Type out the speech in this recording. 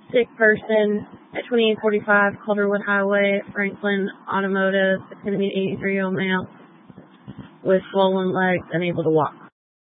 sick person at 2845 Calderwood Highway, Franklin Automotive, attending an 83-year-old male with swollen legs, unable to walk.